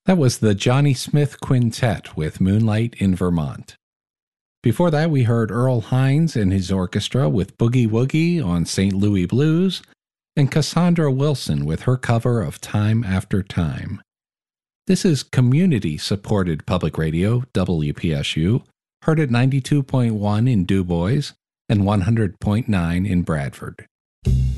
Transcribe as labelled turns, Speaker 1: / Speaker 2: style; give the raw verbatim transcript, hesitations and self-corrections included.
Speaker 1: That was the Johnny Smith Quintet with Moonlight in Vermont. Before that, we heard Earl Hines and his orchestra with Boogie Woogie on Saint Louis Blues, and Cassandra Wilson with her cover of Time After Time. This is community-supported public radio, W P S U, heard at ninety-two point one in Du Bois and one hundred point nine in Bradford.